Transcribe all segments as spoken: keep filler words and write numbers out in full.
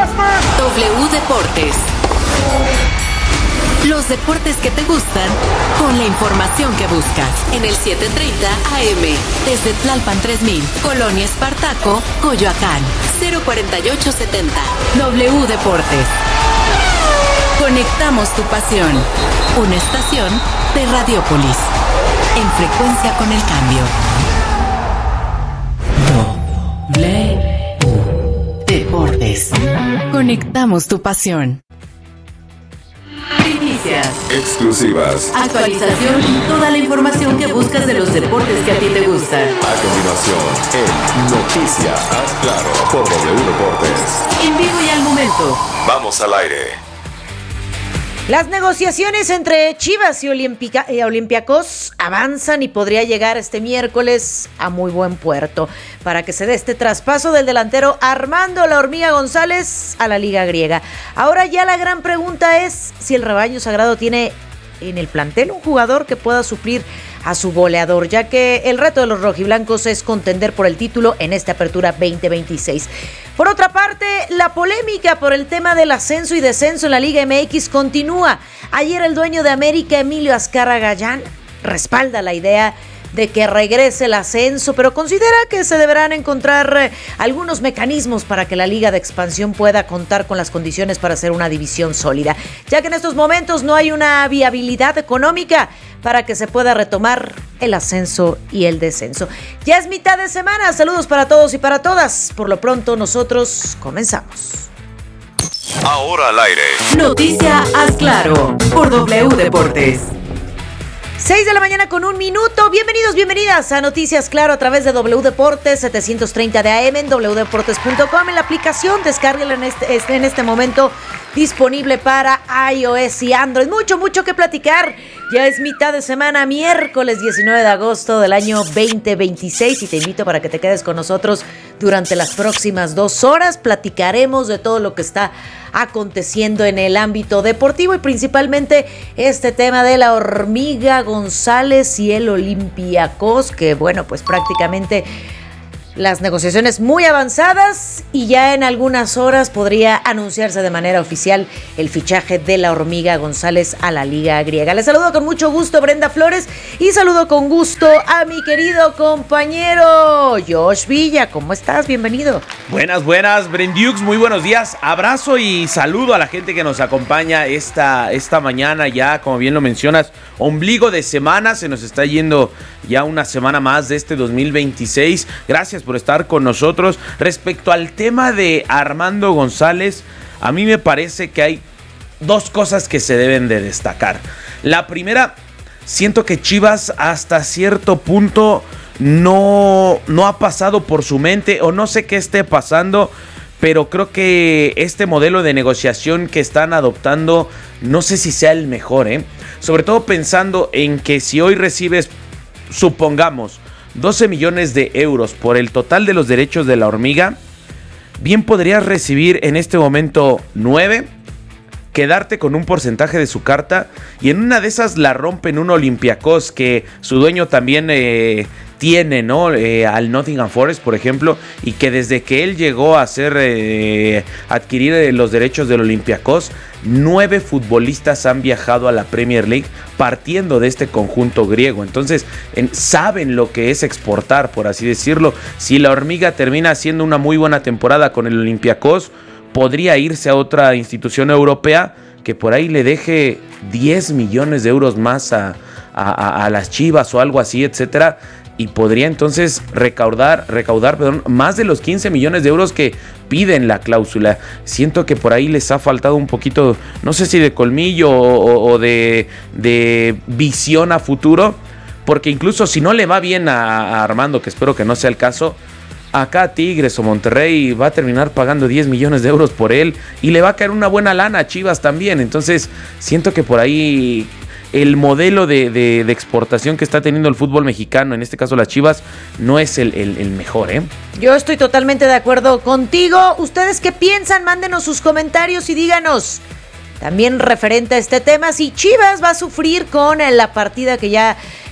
W Deportes. Los deportes que te gustan con la información que buscas en el siete treinta A M desde Tlalpan tres mil, Colonia Espartaco, Coyoacán, cero cuarenta y ocho setenta. W Deportes. Conectamos tu pasión. Una estación de Radiopolis. En frecuencia con el cambio. W Deportes. Conectamos tu pasión. Primicias. Exclusivas. Actualización y toda la información que buscas de los deportes que a ti te gustan. A continuación, en Noticias Haz Claro por W Deportes. En vivo y al momento. Vamos al aire. Las negociaciones entre Chivas y Olimpica, eh, Olympiacos avanzan y podría llegar este miércoles a muy buen puerto para que se dé este traspaso del delantero Armando La Hormiga González a la Liga Griega. Ahora ya la gran pregunta es si el rebaño sagrado tiene en el plantel un jugador que pueda suplir a su goleador, ya que el reto de los rojiblancos es contender por el título en esta apertura veinte veintiséis. Por otra parte, la polémica por el tema del ascenso y descenso en la Liga M X continúa. Ayer el dueño de América, Emilio Azcárraga Gallán, respalda la idea de que regrese el ascenso, pero considera que se deberán encontrar eh, algunos mecanismos para que la Liga de Expansión pueda contar con las condiciones para ser una división sólida, ya que en estos momentos no hay una viabilidad económica para que se pueda retomar el ascenso y el descenso. Ya es mitad de semana, saludos para todos y para todas. Por lo pronto nosotros comenzamos. Ahora al aire. Noticia Haz Claro por W Deportes. seis de la mañana con un minuto. Bienvenidos, bienvenidas a Noticias Claro a través de W Deportes setecientos treinta de A M en w deportes punto com. En la aplicación, descárguela en este, en este momento disponible para iOS y Android. Mucho, mucho que platicar. Ya es mitad de semana, miércoles diecinueve de agosto del año veinte veintiséis y te invito para que te quedes con nosotros durante las próximas dos horas. Platicaremos de todo lo que está aconteciendo en el ámbito deportivo y principalmente este tema de la Hormiga González y el Olympiacos, que bueno, pues prácticamente las negociaciones muy avanzadas y ya en algunas horas podría anunciarse de manera oficial el fichaje de la Hormiga González a la Liga Griega. Les saludo con mucho gusto, Brenda Flores, y saludo con gusto a mi querido compañero Josh Villa. ¿Cómo estás? Bienvenido. Buenas, buenas, Brendiux, muy buenos días. Abrazo y saludo a la gente que nos acompaña esta, esta mañana ya, como bien lo mencionas, ombligo de semana, se nos está yendo ya una semana más de este dos mil veintiséis. Gracias por estar con nosotros. Respecto al tema de Armando González, a mí me parece que hay dos cosas que se deben de destacar. La primera, siento que Chivas hasta cierto punto no, no ha pasado por su mente, o no sé qué esté pasando, pero creo que este modelo de negociación que están adoptando no sé si sea el mejor, ¿eh? Sobre todo pensando en que si hoy recibes, supongamos, doce millones de euros por el total de los derechos de la Hormiga, bien podrías recibir en este momento nueve, quedarte con un porcentaje de su carta y en una de esas la rompen un Olympiacos que su dueño también eh, tiene, ¿no? Eh, al Nottingham Forest, por ejemplo, y que desde que él llegó a hacer eh, adquirir eh, los derechos del Olympiacos, nueve futbolistas han viajado a la Premier League partiendo de este conjunto griego. Entonces en, saben lo que es exportar, por así decirlo. Si la Hormiga termina haciendo una muy buena temporada con el Olympiacos, podría irse a otra institución europea que por ahí le deje diez millones de euros más a, a, a las Chivas o algo así, etcétera. Y podría entonces recaudar, recaudar perdón, más de los quince millones de euros que piden la cláusula. Siento que por ahí les ha faltado un poquito, no sé si de colmillo o, o, o de, de visión a futuro, porque incluso si no le va bien a, a Armando, que espero que no sea el caso, acá Tigres o Monterrey va a terminar pagando diez millones de euros por él y le va a caer una buena lana a Chivas también. Entonces siento que por ahí el modelo de, de, de exportación que está teniendo el fútbol mexicano, en este caso las Chivas, no es el, el, el mejor, ¿eh? Yo estoy totalmente de acuerdo contigo. ¿Ustedes qué piensan? Mándenos sus comentarios y díganos. También referente a este tema, si Chivas va a sufrir con la partida que ya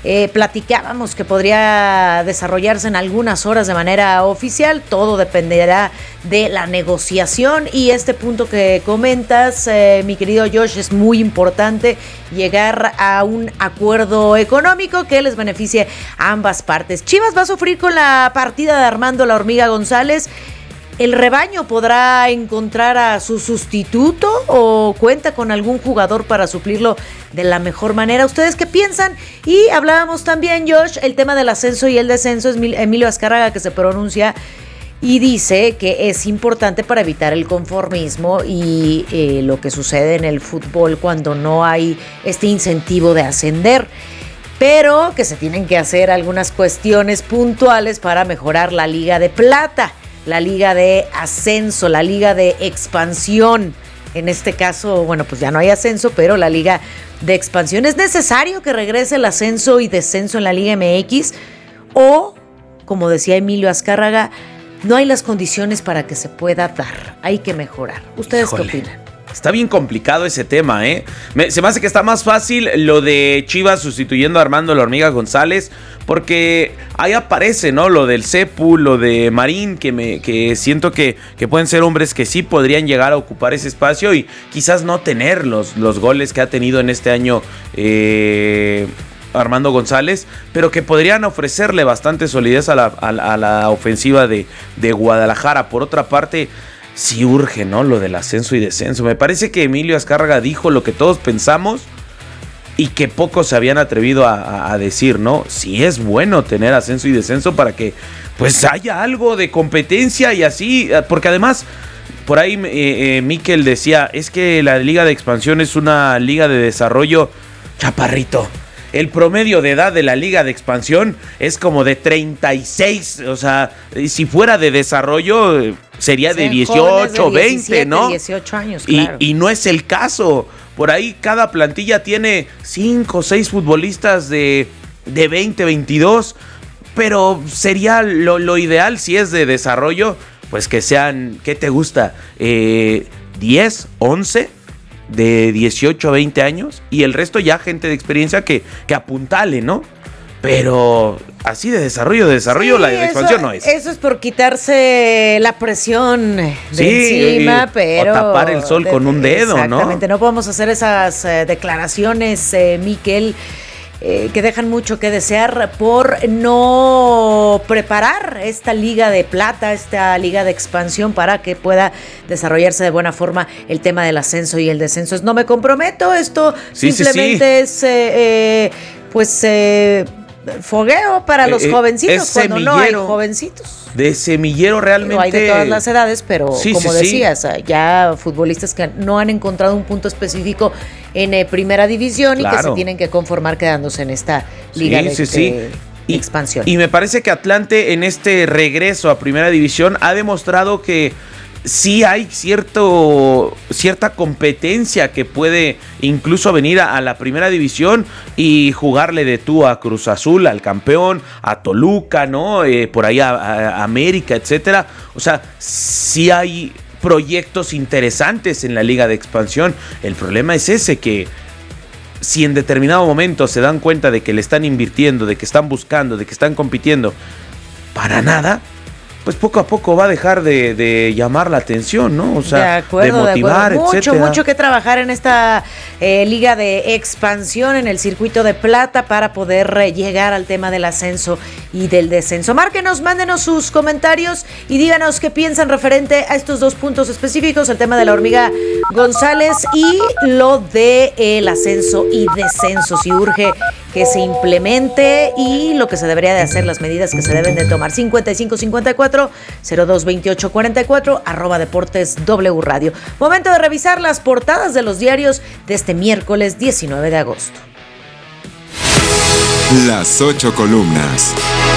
eh, platicábamos que podría desarrollarse en algunas horas de manera oficial. Todo dependerá de la negociación y este punto que comentas, eh, mi querido Josh, es muy importante, llegar a un acuerdo económico que les beneficie a ambas partes. Chivas va a sufrir con la partida de Armando La Hormiga González. ¿El rebaño podrá encontrar a su sustituto o cuenta con algún jugador para suplirlo de la mejor manera? ¿Ustedes qué piensan? Y hablábamos también, Josh, el tema del ascenso y el descenso. Es Emilio Azcárraga que se pronuncia y dice que es importante para evitar el conformismo y eh, lo que sucede en el fútbol cuando no hay este incentivo de ascender, pero que se tienen que hacer algunas cuestiones puntuales para mejorar la Liga de Plata, la Liga de Ascenso, la Liga de Expansión. En este caso, bueno, pues ya no hay ascenso, pero la Liga de Expansión. ¿Es necesario que regrese el ascenso y descenso en la Liga M X? O, como decía Emilio Azcárraga, no hay las condiciones para que se pueda dar. Hay que mejorar. ¿Ustedes Híjole. qué opinan? Está bien complicado ese tema, ¿eh? Me, se me hace que está más fácil lo de Chivas sustituyendo a Armando La Hormiga González, porque ahí aparece, ¿no? Lo del Cepu, lo de Marín, que, me, que siento que, que pueden ser hombres que sí podrían llegar a ocupar ese espacio y quizás no tener los, los goles que ha tenido en este año eh, Armando González, pero que podrían ofrecerle bastante solidez a la, a, a la ofensiva de, de Guadalajara. Por otra parte, sí urge, ¿no? Lo del ascenso y descenso. Me parece que Emilio Azcárraga dijo lo que todos pensamos y que pocos se habían atrevido a, a, a decir, ¿no? Sí es bueno tener ascenso y descenso para que pues haya algo de competencia y así, porque además por ahí eh, eh, Mikel decía, es que la Liga de Expansión es una liga de desarrollo, chaparrito. El promedio de edad de la Liga de Expansión es como de treinta y seis, o sea, si fuera de desarrollo sería de dieciocho, de veinte, ¿no? dieciocho años, claro. Y, y no es el caso. Por ahí cada plantilla tiene cinco o seis futbolistas de, de veinte, veintidós, pero sería lo, lo ideal si es de desarrollo, pues que sean, ¿qué te gusta? Eh, diez, once de dieciocho a veinte años y el resto ya gente de experiencia que, que apuntale, ¿no? Pero así de desarrollo, de desarrollo, sí, la de expansión no es. Eso es por quitarse la presión de sí, encima, pero... O tapar el sol de, con un dedo, exactamente, ¿no? Exactamente, no podemos hacer esas eh, declaraciones, eh, Mikel, eh, que dejan mucho que desear por no preparar esta Liga de Plata, esta Liga de Expansión para que pueda desarrollarse de buena forma el tema del ascenso y el descenso. No me comprometo, esto sí, simplemente sí, sí. es, eh, eh, pues... Eh, fogueo para los eh, jovencitos cuando no hay jovencitos. De semillero realmente. No hay de todas las edades, pero sí, como sí, decías, sí. ya futbolistas que no han encontrado un punto específico en eh, primera división claro. y que se tienen que conformar quedándose en esta liga sí, de, sí, sí. de y, expansión. Y me parece que Atlante en este regreso a primera división ha demostrado que sí hay cierto, cierta competencia que puede incluso venir a, a la primera división y jugarle de tú a Cruz Azul, al campeón, a Toluca, ¿no? Eh, por ahí a, a América, etcétera. O sea, sí hay proyectos interesantes en la Liga de Expansión. El problema es ese, que si en determinado momento se dan cuenta de que le están invirtiendo, de que están buscando, de que están compitiendo para nada, pues poco a poco va a dejar de, de llamar la atención, ¿no? O sea, de, acuerdo, de motivar, de mucho, etcétera. Mucho que trabajar en esta eh, Liga de Expansión, en el circuito de plata, para poder eh, llegar al tema del ascenso y del descenso. Márquenos, mándenos sus comentarios y díganos qué piensan referente a estos dos puntos específicos, el tema de La Hormiga González y lo de el ascenso y descenso, si urge que se implemente y lo que se debería de hacer, las medidas que se deben de tomar. cincuenta y cinco cincuenta y cuatro cero dos veintiocho cuarenta y cuatro arroba Deportes W Radio. Momento de revisar las portadas de los diarios de este miércoles diecinueve de agosto. Las ocho columnas.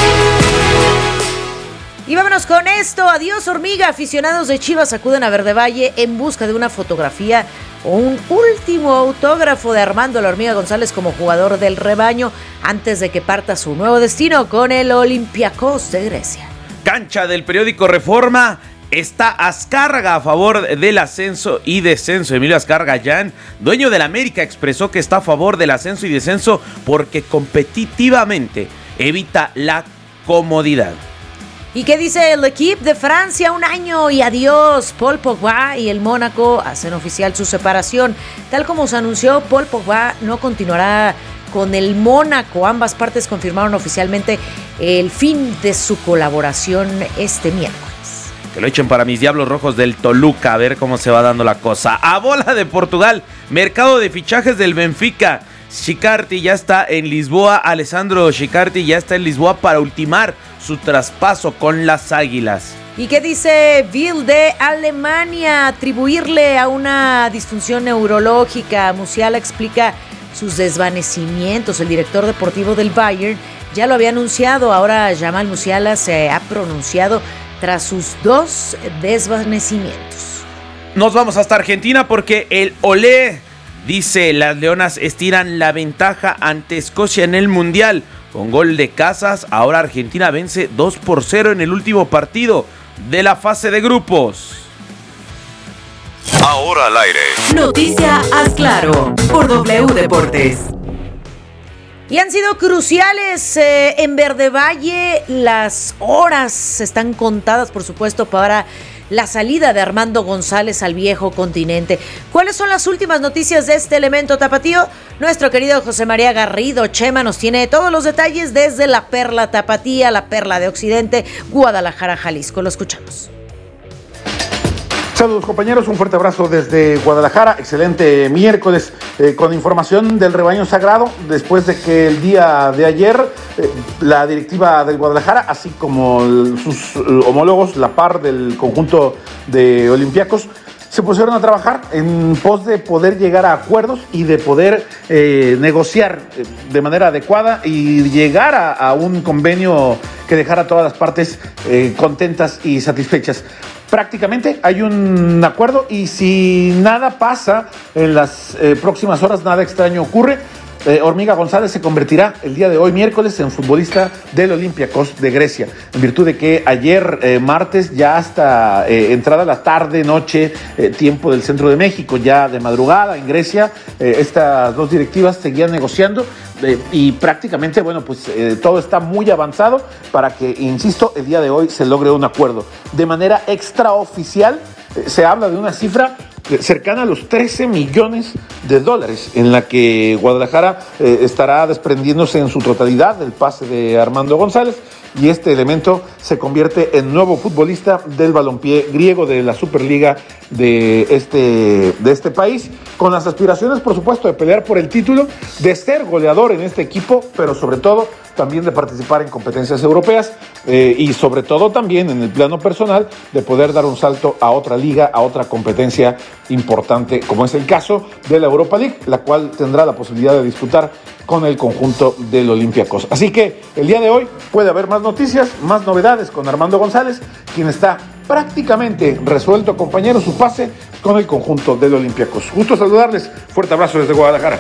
Y vámonos con esto. Adiós, hormiga. Aficionados de Chivas acuden a Verde Valle en busca de una fotografía o un último autógrafo de Armando La Hormiga González como jugador del rebaño antes de que parta su nuevo destino con el Olympiacos de Grecia. Cancha del periódico Reforma. Está Azcárraga a favor del ascenso y descenso. Emilio Azcárraga Llán, dueño del América, expresó que está a favor del ascenso y descenso porque competitivamente evita la comodidad. ¿Y qué dice el equipo de Francia? Un año y adiós. Paul Pogba y el Mónaco hacen oficial su separación. Tal como se anunció, Paul Pogba no continuará con el Mónaco. Ambas partes confirmaron oficialmente el fin de su colaboración este miércoles. Que lo echen para mis Diablos Rojos del Toluca, a ver cómo se va dando la cosa. A bola de Portugal, mercado de fichajes del Benfica. Chicardi ya está en Lisboa, Alessandro Chicardi ya está en Lisboa para ultimar su traspaso con las Águilas. ¿Y qué dice Bill de Alemania? Atribuirle a una disfunción neurológica. Musiala explica sus desvanecimientos. El director deportivo del Bayern ya lo había anunciado. Ahora Jamal Musiala se ha pronunciado tras sus dos desvanecimientos. Nos vamos hasta Argentina porque el Olé dice: las Leonas estiran la ventaja ante Escocia en el Mundial. Con gol de Casas, ahora Argentina vence dos por cero en el último partido de la fase de grupos. Ahora al aire. Noticia Haz Claro por W Deportes. Y han sido cruciales eh, en Verde Valle. Las horas están contadas, por supuesto, para la salida de Armando González al viejo continente. ¿Cuáles son las últimas noticias de este elemento tapatío? Nuestro querido José María Garrido Chema nos tiene todos los detalles desde la Perla Tapatía, la Perla de Occidente, Guadalajara, Jalisco. Lo escuchamos. Saludos compañeros, un fuerte abrazo desde Guadalajara, excelente miércoles eh, con información del rebaño sagrado después de que el día de ayer eh, la directiva del Guadalajara, así como el, sus eh, homólogos, la par del conjunto de Olympiacos, se pusieron a trabajar en pos de poder llegar a acuerdos y de poder eh, negociar eh, de manera adecuada y llegar a, a un convenio que dejara a todas las partes eh, contentas y satisfechas. Prácticamente hay un acuerdo y si nada pasa en las eh, próximas horas, nada extraño ocurre, eh, Hormiga González se convertirá el día de hoy, miércoles, en futbolista del Olympiacos de Grecia, en virtud de que ayer, eh, martes, ya hasta eh, entrada la tarde, noche, eh, tiempo del centro de México, ya de madrugada en Grecia, eh, estas dos directivas seguían negociando. Eh, y prácticamente, bueno, pues eh, todo está muy avanzado para que, insisto, el día de hoy se logre un acuerdo. De manera extraoficial, eh, se habla de una cifra cercana a los trece millones de dólares en la que Guadalajara eh, estará desprendiéndose en su totalidad del pase de Armando González, y este elemento se convierte en nuevo futbolista del balompié griego de la Superliga de este, de este país, con las aspiraciones, por supuesto, de pelear por el título, de ser goleador en este equipo, pero sobre todo también de participar en competencias europeas eh, y sobre todo también en el plano personal de poder dar un salto a otra liga, a otra competencia importante, como es el caso de la Europa League, la cual tendrá la posibilidad de disputar con el conjunto del Olympiacos. Así que el día de hoy puede haber más noticias, más novedades con Armando González, quien está prácticamente resuelto, compañero, su pase con el conjunto del Olympiacos. Gusto saludarles, fuerte abrazo desde Guadalajara.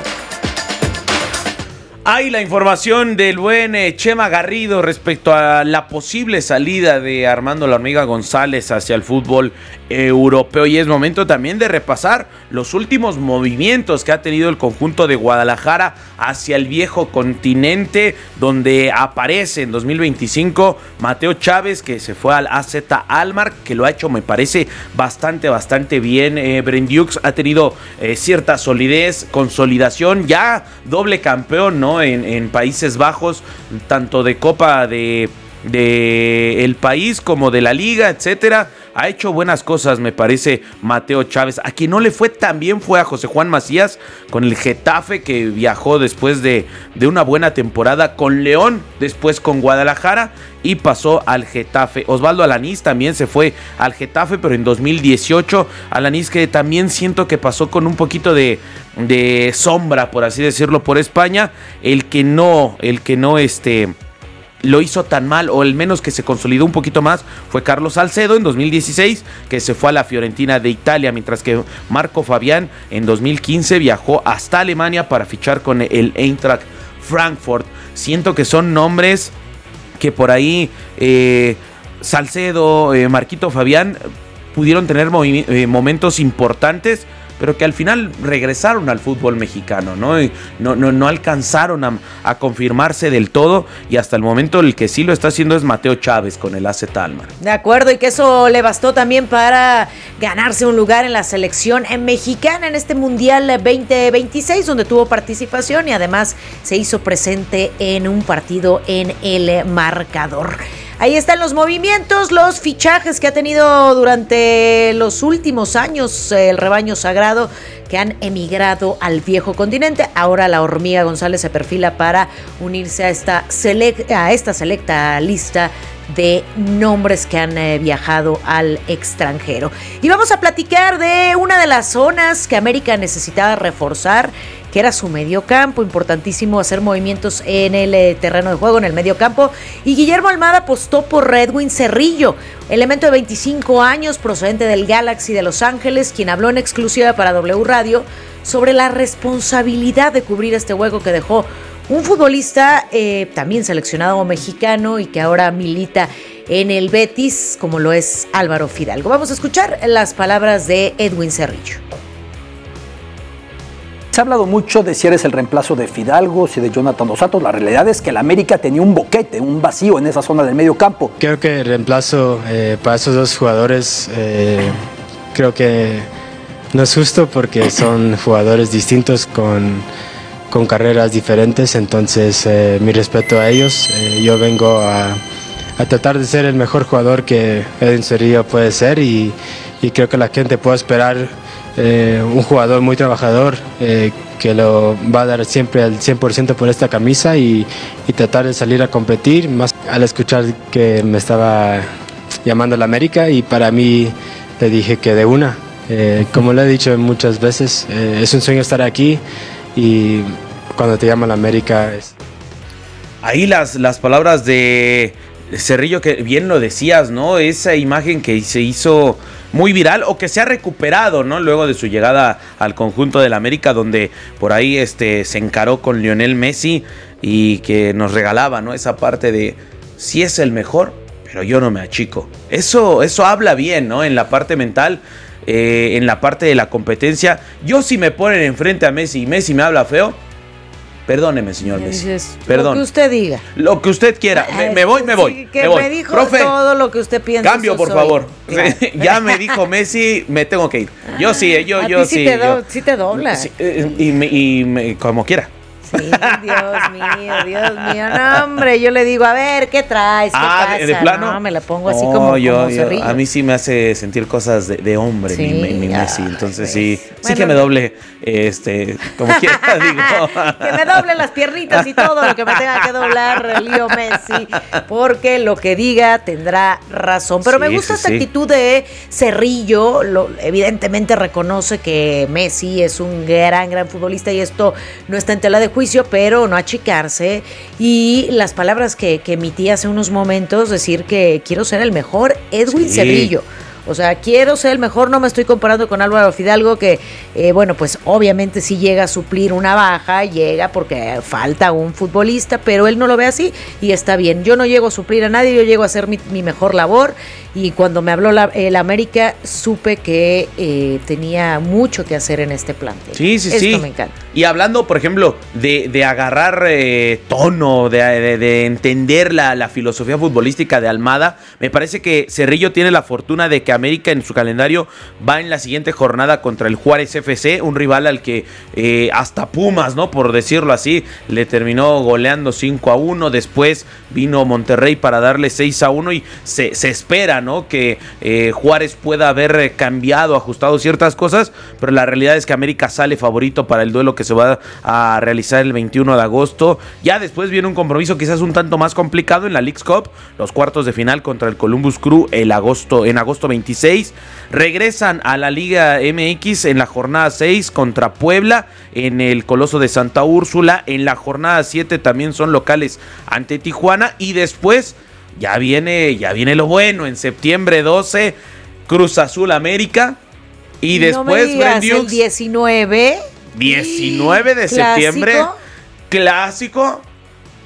Hay la información del buen eh, Chema Garrido respecto a la posible salida de Armando La Hormiga González hacia el fútbol europeo, y es momento también de repasar los últimos movimientos que ha tenido el conjunto de Guadalajara hacia el viejo continente, donde aparece en dos mil veinticinco Mateo Chávez, que se fue al A Z Alkmaar, que lo ha hecho, me parece, bastante, bastante bien. eh, Brendiux ha tenido eh, cierta solidez, consolidación, ya doble campeón, ¿no? En, en Países Bajos, tanto de Copa de, de el país como de la Liga, etcétera. Ha hecho buenas cosas, me parece, Mateo Chávez. A quien no le fue tan bien fue a José Juan Macías con el Getafe, que viajó después de, de una buena temporada con León, después con Guadalajara y pasó al Getafe. Osvaldo Alanís también se fue al Getafe, pero en dos mil dieciocho. Alanís, que también siento que pasó con un poquito de, de sombra, por así decirlo, por España. El que no, el que no, este... lo hizo tan mal, o al menos que se consolidó un poquito más, fue Carlos Salcedo en dos mil dieciséis, que se fue a la Fiorentina de Italia, mientras que Marco Fabián en dos mil quince viajó hasta Alemania para fichar con el Eintracht Frankfurt. Siento que son nombres que por ahí eh, Salcedo, eh, Marquito Fabián pudieron tener movi- eh, momentos importantes, pero que al final regresaron al fútbol mexicano, ¿no? Y no, no, no alcanzaron a, a confirmarse del todo, y hasta el momento el que sí lo está haciendo es Mateo Chávez con el A Z Alkmaar. De acuerdo, y que eso le bastó también para ganarse un lugar en la selección mexicana en este Mundial veinte veintiséis, donde tuvo participación y además se hizo presente en un partido en el marcador. Ahí están los movimientos, los fichajes que ha tenido durante los últimos años eh, el rebaño sagrado, que han emigrado al viejo continente. Ahora la hormiga González se perfila para unirse a esta, select, a esta selecta lista de nombres que han eh, viajado al extranjero. Y vamos a platicar de una de las zonas que América necesitaba reforzar, que era su mediocampo. Importantísimo hacer movimientos en el eh, terreno de juego, en el mediocampo. Y Guillermo Almada apostó por Edwin Cerrillo, elemento de veinticinco años, procedente del Galaxy de Los Ángeles, quien habló en exclusiva para W Radio sobre la responsabilidad de cubrir este hueco que dejó un futbolista eh, también seleccionado mexicano y que ahora milita en el Betis, como lo es Álvaro Fidalgo. Vamos a escuchar las palabras de Edwin Cerrillo. Se ha hablado mucho de si eres el reemplazo de Fidalgo, si de Jonathan Dos Santos. La realidad es que el América tenía un boquete, un vacío en esa zona del medio campo. Creo que el reemplazo eh, para esos dos jugadores eh, creo que no es justo, porque son jugadores distintos con, con carreras diferentes. Entonces eh, mi respeto a ellos. Eh, yo vengo a, a tratar de ser el mejor jugador que Edwin Cerrillo puede ser, y, y creo que la gente puede esperar Eh, un jugador muy trabajador, eh, que lo va a dar siempre al cien por ciento por esta camisa, y, y tratar de salir a competir, más al escuchar que me estaba llamando la América, y para mí le dije que de una. Eh, como le he dicho muchas veces, eh, es un sueño estar aquí, y cuando te llama la América es... Ahí las, las palabras de Cerrillo, que bien lo decías, ¿no? Esa imagen que se hizo muy viral, o que se ha recuperado, ¿no? Luego de su llegada al conjunto del América, donde por ahí este, se encaró con Lionel Messi, y que nos regalaba, ¿no? Esa parte de, sí es el mejor, pero yo no me achico. Eso, eso habla bien, ¿no? En la parte mental, eh, en la parte de la competencia. Yo, si me ponen enfrente a Messi y Messi me habla feo, perdóneme, señor Messi. Dices, Perdón. lo que usted diga. Lo que usted quiera. Me, me voy, me voy. Sí, que me, voy. me dijo Profe, todo lo que usted piensa. cambio, por soy. favor. Claro. Ya me dijo Messi, me tengo que ir. Yo sí, yo, A yo ti sí sí. te do- yo- sí te dobla. Sí, eh, y, me- y me- como quiera. Sí, Dios mío, Dios mío. No, hombre, yo le digo, a ver, ¿qué traes? ¿Qué Ah, pasa? de, de plano. No, me la pongo así No, como, yo, como yo- Cerrillo. a mí sí me hace sentir cosas de, de hombre, Sí, mi, mi Messi. ay, Entonces ves. sí, sí Bueno, que me doble, este, como quiera, digo. Que me doble las piernitas y todo lo que me tenga que doblar Leo Messi, porque lo que diga tendrá razón. Pero Sí, me gusta sí, esta sí. actitud de Cerrillo. Lo, evidentemente reconoce que Messi es un gran, gran futbolista, y esto no está en tela de juicio, pero no achicarse. Y las palabras que, que emití hace unos momentos, decir que quiero ser el mejor Edwin Sí. Cerrillo. O sea, quiero ser el mejor, no me estoy comparando con Álvaro Fidalgo, que, eh, bueno, pues obviamente sí llega a suplir una baja, llega porque falta un futbolista, pero él no lo ve así y está bien. Yo no llego a suplir a nadie, yo llego a hacer mi, mi mejor labor, y cuando me habló la, el América, supe que eh, tenía mucho que hacer en este plantel. Sí, sí, Esto sí. me encanta. Y hablando, por ejemplo, de, de agarrar eh, tono, de, de- de entender la, la filosofía futbolística de Almada, me parece que Cerrillo tiene la fortuna de que América en su calendario va en la siguiente jornada contra el Juárez F C, un rival al que eh, hasta Pumas, ¿no? Por decirlo así, le terminó goleando cinco a uno. Después vino Monterrey para darle seis a uno, y se, se espera, ¿no? Que eh, Juárez pueda haber cambiado, ajustado ciertas cosas, pero la realidad es que América sale favorito para el duelo que se va a realizar el veintiuno de agosto. Ya después viene un compromiso quizás un tanto más complicado en la Leagues Cup, los cuartos de final contra el Columbus Crew el agosto, en agosto veintiséis. Regresan a la Liga M X en la jornada seis contra Puebla en el Coloso de Santa Úrsula. En la jornada siete también son locales ante Tijuana, y después ya viene, ya viene lo bueno. En septiembre doce, Cruz Azul América, y No me después digas, Brent el Hughes, diecinueve. diecinueve de ¿Clásico? septiembre, clásico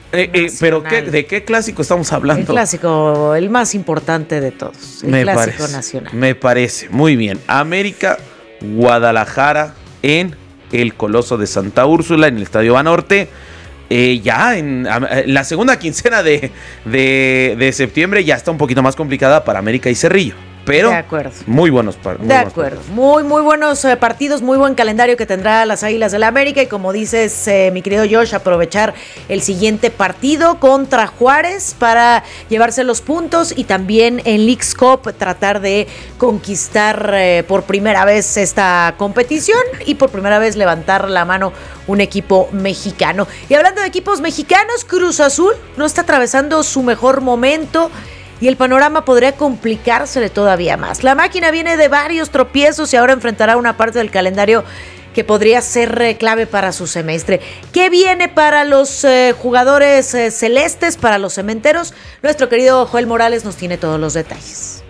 Eh, eh, pero ¿qué, ¿de qué clásico estamos hablando? El clásico, el más importante de todos, el me clásico parece, nacional. Me parece, muy bien. América, Guadalajara en el Coloso de Santa Úrsula, en el Estadio Banorte. Eh, ya en, en la segunda quincena de, de, de septiembre ya está un poquito más complicada para América y Cerrillo. Pero de acuerdo. Muy buenos partidos. De acuerdo. Partidos. Muy, muy buenos eh, partidos, muy buen calendario que tendrá las Águilas del la América. Y como dices, eh, mi querido Josh, aprovechar el siguiente partido contra Juárez para llevarse los puntos y también en Leagues Cup tratar de conquistar eh, por primera vez esta competición y por primera vez levantar la mano un equipo mexicano. Y hablando de equipos mexicanos, Cruz Azul no está atravesando su mejor momento y el panorama podría complicársele todavía más. La máquina viene de varios tropiezos y ahora enfrentará una parte del calendario que podría ser eh, clave para su semestre. ¿Qué viene para los eh, jugadores eh, celestes, para los cementeros? Nuestro querido Joel Morales nos tiene todos los detalles.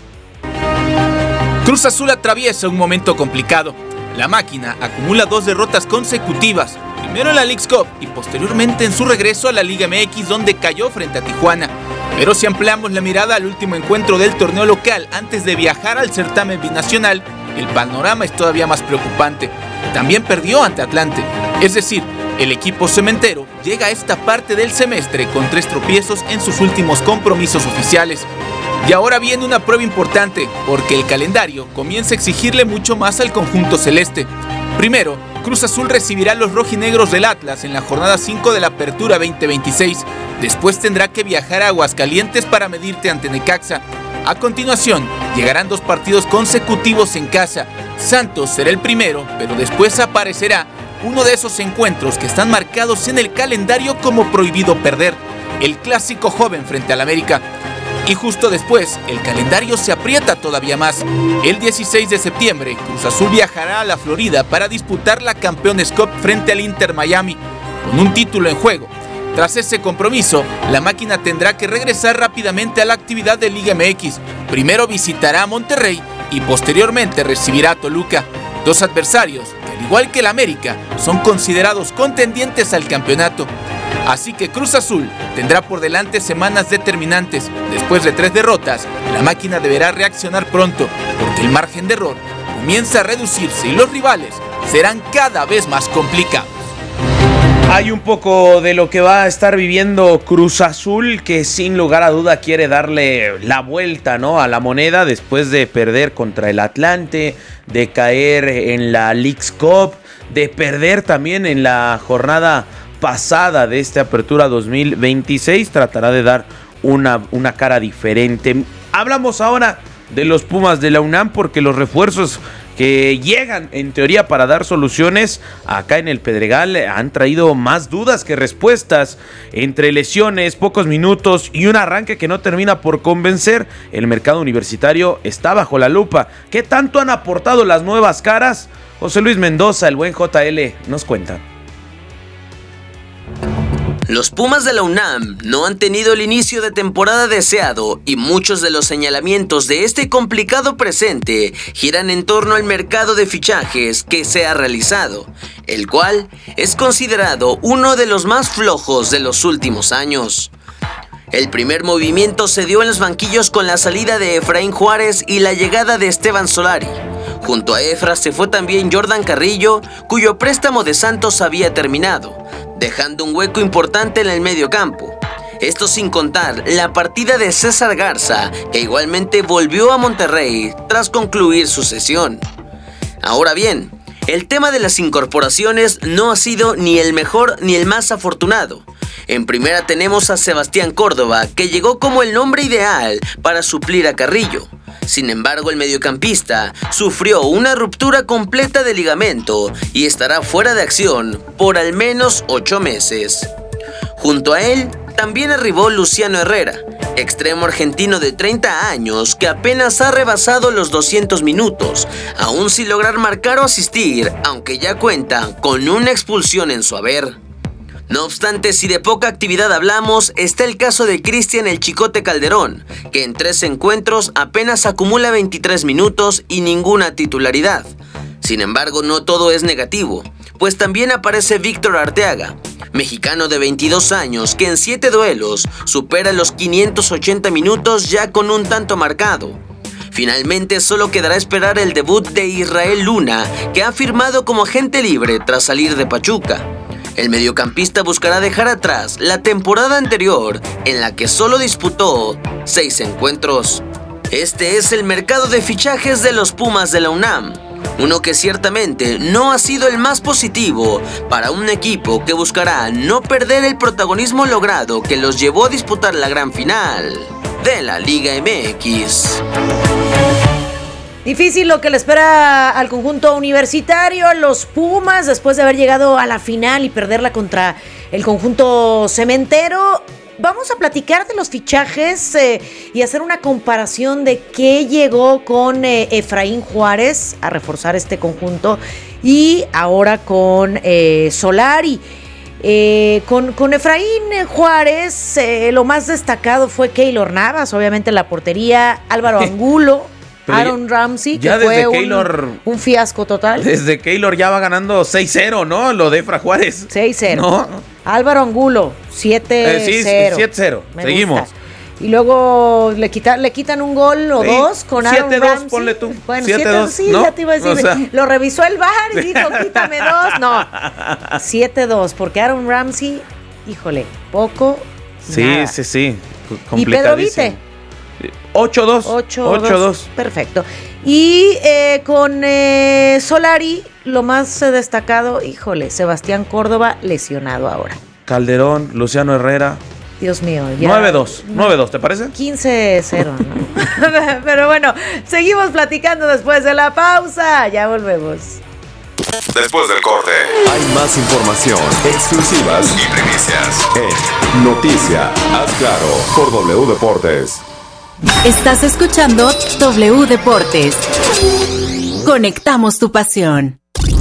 Cruz Azul atraviesa un momento complicado. La máquina acumula dos derrotas consecutivas, primero en la Leagues Cup y posteriormente en su regreso a la Liga M X, donde cayó frente a Tijuana. Pero si ampliamos la mirada al último encuentro del torneo local antes de viajar al certamen binacional, el panorama es todavía más preocupante. También perdió ante Atlante. Es decir, el equipo cementero llega a esta parte del semestre con tres tropiezos en sus últimos compromisos oficiales. Y ahora viene una prueba importante, porque el calendario comienza a exigirle mucho más al conjunto celeste. Primero, Cruz Azul recibirá a los rojinegros del Atlas en la jornada cinco de la Apertura veinte veintiséis. Después tendrá que viajar a Aguascalientes para medirte ante Necaxa. A continuación, llegarán dos partidos consecutivos en casa. Santos será el primero, pero después aparecerá uno de esos encuentros que están marcados en el calendario como prohibido perder, el clásico joven frente al América. Y justo después, el calendario se aprieta todavía más. El dieciséis de septiembre, Cruz Azul viajará a la Florida para disputar la Campeones Cup frente al Inter Miami, con un título en juego. Tras ese compromiso, la máquina tendrá que regresar rápidamente a la actividad de Liga M X. Primero visitará a Monterrey y posteriormente recibirá a Toluca, dos adversarios que, al igual que el América, son considerados contendientes al campeonato. Así que Cruz Azul tendrá por delante semanas determinantes. Después de tres derrotas, la máquina deberá reaccionar pronto, porque el margen de error comienza a reducirse y los rivales serán cada vez más complicados. Hay un poco de lo que va a estar viviendo Cruz Azul, que sin lugar a duda quiere darle la vuelta, ¿no?, a la moneda después de perder contra el Atlante, de caer en la Leagues Cup, de perder también en la jornada pasada de esta Apertura dos mil veintiséis. Tratará de dar una, una cara diferente. Hablamos ahora de los Pumas de la UNAM, porque los refuerzos que llegan en teoría para dar soluciones acá en el Pedregal han traído más dudas que respuestas. Entre lesiones, pocos minutos y un arranque que no termina por convencer, el mercado universitario está bajo la lupa. ¿Qué tanto han aportado las nuevas caras? José Luis Mendoza, el buen J L, nos cuenta. Los Pumas de la UNAM no han tenido el inicio de temporada deseado y muchos de los señalamientos de este complicado presente giran en torno al mercado de fichajes que se ha realizado, el cual es considerado uno de los más flojos de los últimos años. El primer movimiento se dio en los banquillos con la salida de Efraín Juárez y la llegada de Esteban Solari. Junto a Efra se fue también Jordan Carrillo, cuyo préstamo de Santos había terminado, dejando un hueco importante en el medio campo. Esto sin contar la partida de César Garza, que igualmente volvió a Monterrey tras concluir su cesión. Ahora bien, el tema de las incorporaciones no ha sido ni el mejor ni el más afortunado. En primera tenemos a Sebastián Córdoba, que llegó como el nombre ideal para suplir a Carrillo. Sin embargo, el mediocampista sufrió una ruptura completa de ligamento y estará fuera de acción por al menos ocho meses. Junto a él, también arribó Luciano Herrera, extremo argentino de treinta años que apenas ha rebasado los doscientos minutos, aún sin lograr marcar o asistir, aunque ya cuenta con una expulsión en su haber. No obstante, si de poca actividad hablamos, está el caso de Cristian El Chicote Calderón, que en tres encuentros apenas acumula veintitrés minutos y ninguna titularidad. Sin embargo, no todo es negativo, pues también aparece Víctor Arteaga, mexicano de veintidós años que en siete duelos supera los quinientos ochenta minutos ya con un tanto marcado. Finalmente solo quedará esperar el debut de Israel Luna, que ha firmado como agente libre tras salir de Pachuca. El mediocampista buscará dejar atrás la temporada anterior, en la que solo disputó seis encuentros. Este es el mercado de fichajes de los Pumas de la UNAM, uno que ciertamente no ha sido el más positivo para un equipo que buscará no perder el protagonismo logrado que los llevó a disputar la gran final de la Liga M X. Difícil lo que le espera al conjunto universitario, a los Pumas, después de haber llegado a la final y perderla contra el conjunto cementero. Vamos a platicar de los fichajes eh, y hacer una comparación de qué llegó con eh, Efraín Juárez a reforzar este conjunto y ahora con eh, Solari. Eh, con, con Efraín Juárez, eh, lo más destacado fue Keylor Navas, obviamente en la portería, Álvaro Angulo, Pero Aaron ya, Ramsey, que ya fue desde un, Keylor, un fiasco total. Desde Keylor ya va ganando seis cero, ¿no? Lo de Efra Juárez. seis cero. ¿No? Álvaro Angulo, siete cero. Eh, sí, siete cero. Seguimos. Gusta. Y luego le, quita, le quitan un gol o Sí, dos con Aaron siete dos, Ramsey. ponle tú. Bueno, siete siete dos, sí, ¿no? ya te iba a decir. O sea. Lo revisó el V A R y dijo, quítame dos. No, siete dos, porque Aaron Ramsey, híjole, poco, Sí, nada. sí, sí. Y Pedro Vite. ocho dos. ocho dos. Perfecto. Y eh, con eh, Solari, lo más eh, destacado, híjole, Sebastián Córdoba lesionado ahora. Calderón, Luciano Herrera. Dios mío. Ya nueve dos. nueve dos, ¿te parece? quince cero, ¿no? Pero bueno, seguimos platicando después de la pausa. Ya volvemos. Después del corte, hay más información, exclusivas y primicias en Noticia, haz claro, por W Deportes. Estás escuchando W Deportes. Conectamos tu pasión.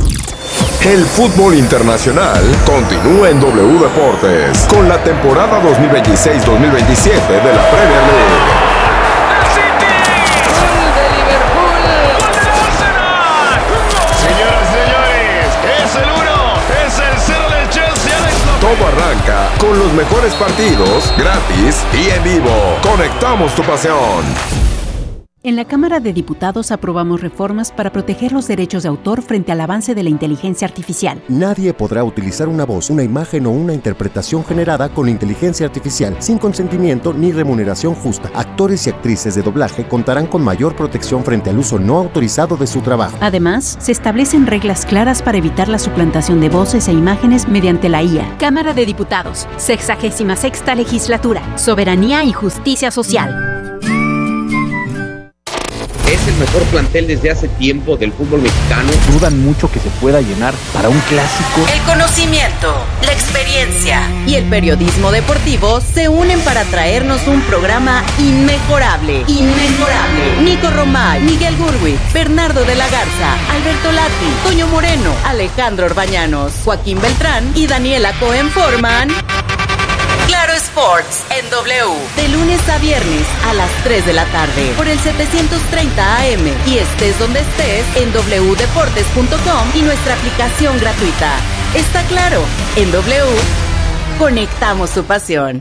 El fútbol internacional continúa en W Deportes con la temporada dos mil veintiséis dos mil veintisiete de la Premier League. Todo arranca con los mejores partidos, gratis y en vivo. Conectamos tu pasión. En la Cámara de Diputados aprobamos reformas para proteger los derechos de autor frente al avance de la inteligencia artificial. Nadie podrá utilizar una voz, una imagen o una interpretación generada con inteligencia artificial sin consentimiento ni remuneración justa. Actores y actrices de doblaje contarán con mayor protección frente al uso no autorizado de su trabajo. Además, se establecen reglas claras para evitar la suplantación de voces e imágenes mediante la I A. Cámara de Diputados, sexagésima sexta legislatura, soberanía y justicia social. Es el mejor plantel desde hace tiempo del fútbol mexicano. Dudan mucho que se pueda llenar para un clásico. El conocimiento, la experiencia y el periodismo deportivo se unen para traernos un programa inmejorable. Inmejorable. Nico Romay, Miguel Gurwitz, Bernardo de la Garza, Alberto Lati, Toño Moreno, Alejandro Orbañanos, Joaquín Beltrán y Daniela Cohen forman Claro Sports en W. De lunes a viernes a las tres de la tarde por el setecientos treinta A M y estés donde estés en doble u deportes punto com y nuestra aplicación gratuita. Está claro, en W conectamos tu pasión.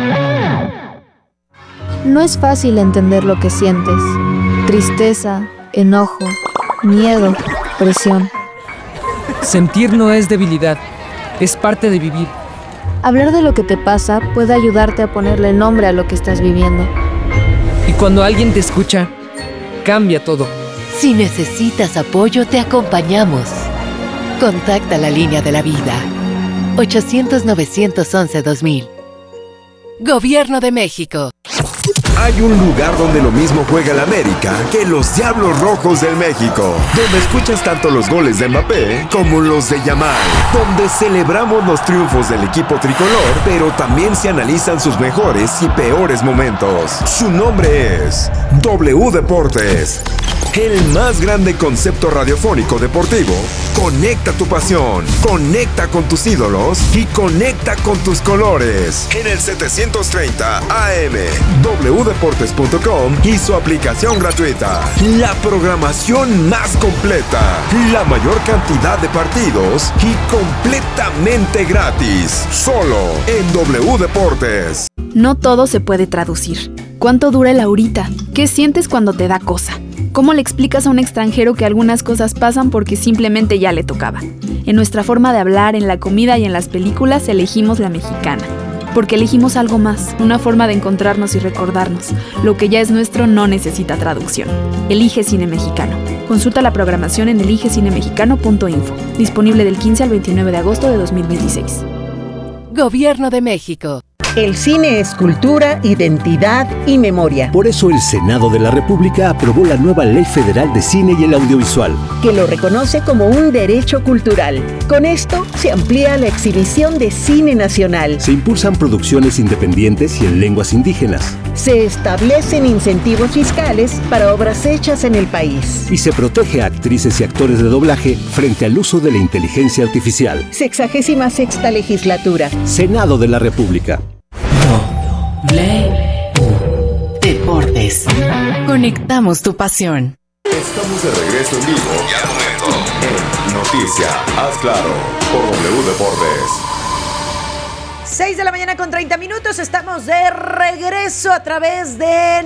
No es fácil entender lo que sientes. Tristeza, enojo, miedo, presión. Sentir no es debilidad, es parte de vivir. Hablar de lo que te pasa puede ayudarte a ponerle nombre a lo que estás viviendo. Y cuando alguien te escucha, cambia todo. Si necesitas apoyo, te acompañamos. Contacta la línea de la vida. ochocientos, novecientos once, dos mil. Gobierno de México. Hay un lugar donde lo mismo juega el América que los Diablos Rojos del México, donde escuchas tanto los goles de Mbappé como los de Yamal, donde celebramos los triunfos del equipo tricolor, pero también se analizan sus mejores y peores momentos. Su nombre es W Deportes. el más grande concepto radiofónico deportivo. Conecta tu pasión, conecta con tus ídolos y conecta con tus colores. En el setecientos treinta A M, doble u deportes punto com y su aplicación gratuita. La programación más completa, la mayor cantidad de partidos y completamente gratis. Solo en W Deportes. No todo se puede traducir. ¿Cuánto dura el ahorita? ¿Qué sientes cuando te da cosa? ¿Cómo le explicas a un extranjero que algunas cosas pasan porque simplemente ya le tocaba? En nuestra forma de hablar, en la comida y en las películas elegimos la mexicana. Porque elegimos algo más, una forma de encontrarnos y recordarnos. Lo que ya es nuestro no necesita traducción. Elige Cine Mexicano. Consulta la programación en elige cine mexicano punto info. Disponible del quince al veintinueve de agosto de dos mil veintiséis. Gobierno de México. El cine es cultura, identidad y memoria. Por eso el Senado de la República aprobó la nueva Ley Federal de Cine y el Audiovisual, que lo reconoce como un derecho cultural. Con esto se amplía la exhibición de cine nacional. Se impulsan producciones independientes y en lenguas indígenas. Se establecen incentivos fiscales para obras hechas en el país. Y se protege a actrices y actores de doblaje frente al uso de la inteligencia artificial. Sexagésima sexta legislatura. Senado de la República. W Deportes. Conectamos tu pasión. Estamos de regreso en vivo y al momento en Noticia, haz claro, por W Deportes. seis de la mañana con treinta minutos, estamos de regreso a través de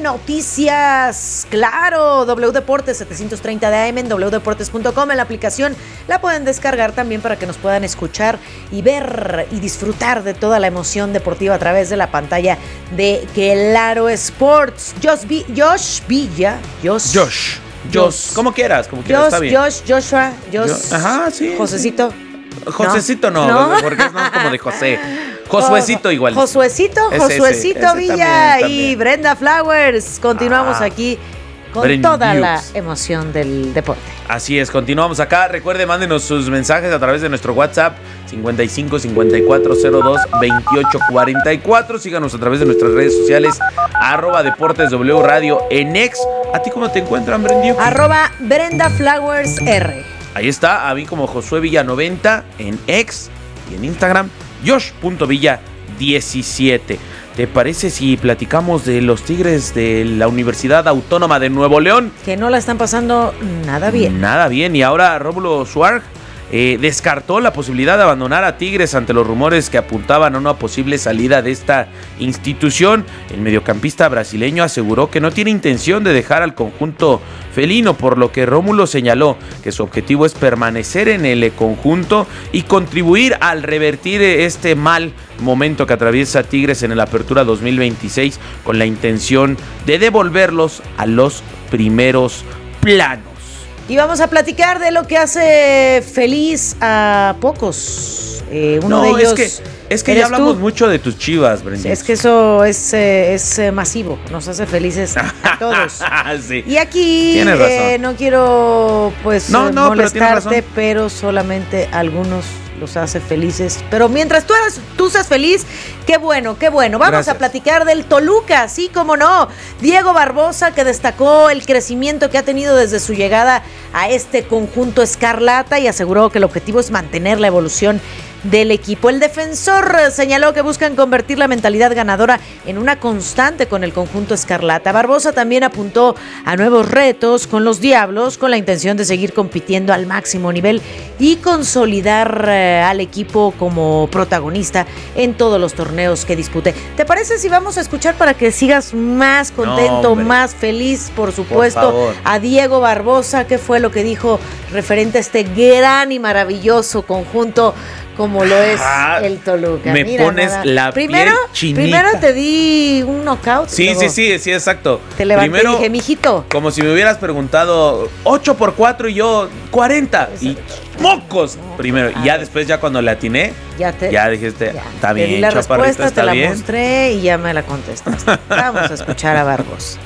Noticias Claro, W Deportes setecientos treinta de A M en doble u deportes punto com. En la aplicación la pueden descargar también para que nos puedan escuchar y ver y disfrutar de toda la emoción deportiva a través de la pantalla de Claro Sports. Josh, B- Josh Villa, Josh, Josh, Josh, como quieras, como quieras, Josh, está bien. Josh, Joshua, Josh, Yo- ajá, sí. Josecito. Josecito no, ¿No? porque es más como de José. Josuecito igual. Josuecito, Ese, Josuecito ese, ese Villa también, y también. Brenda Flowers. Continuamos Ah, aquí con Brenda toda Hughes. la emoción del deporte. Así es, continuamos acá. Recuerde, mándenos sus mensajes a través de nuestro WhatsApp cincuenta y cinco cincuenta y cuatro cero dos veintiocho cuarenta y cuatro. Síganos a través de nuestras redes sociales, arroba Deportes W Radio en X. ¿A ti cómo te encuentran, Brendio? Arroba Brenda Flowers R. Ahí está, a mí como Josué Villa noventa en X y en Instagram, Josh punto Villa diecisiete. ¿Te parece si platicamos de los Tigres de la Universidad Autónoma de Nuevo León? Que no la están pasando nada bien. Nada bien, y ahora Rómulo Suárez eh, descartó la posibilidad de abandonar a Tigres ante los rumores que apuntaban a una posible salida de esta institución. El mediocampista brasileño aseguró que no tiene intención de dejar al conjunto felino, por lo que Rómulo señaló que su objetivo es permanecer en el conjunto y contribuir al revertir este mal momento que atraviesa Tigres en el Apertura dos mil veintiséis, con la intención de devolverlos a los primeros planos. Y vamos a platicar de lo que hace feliz a pocos. Eh, uno no, de ellos. es que, es que ya eres hablamos tú. mucho de tus Chivas, Brenda. Es que eso es, eh, es eh, masivo, nos hace felices a todos. Sí. Y aquí Tienes razón. eh, no quiero pues No, eh, no, pero tienes molestarte, razón. pero solamente algunos los hace felices. Pero mientras tú, eres, tú seas feliz, qué bueno, qué bueno. Vamos Gracias. a platicar del Toluca, sí, cómo no. Diego Barbosa, que destacó el crecimiento que ha tenido desde su llegada a este conjunto escarlata y aseguró que el objetivo es mantener la evolución del equipo. El defensor señaló que buscan convertir la mentalidad ganadora en una constante con el conjunto escarlata. Barbosa también apuntó a nuevos retos con los Diablos, con la intención de seguir compitiendo al máximo nivel y consolidar eh, al equipo como protagonista en todos los torneos que dispute. ¿Te parece si vamos a escuchar para que sigas más contento, hombre. más feliz, por supuesto, Por favor. a Diego Barbosa? ¿Qué fue lo que dijo referente a este gran y maravilloso conjunto como lo es Ah, el Toluca? me Mira, pones nada. la primero, piel chinita. Primero te di un knockout. Sí, luego sí, sí, sí, exacto. Te levanté Primero, y dije, mijito. como si me hubieras preguntado ocho por cuatro y yo cuarenta. Y mocos. Primero, y ya después, ya cuando le atiné, Ya te, ya dijiste, está te bien, di la chaparrito, respuesta, está te la bien. mostré y ya me la contestaste. Vamos a escuchar a Barbosa.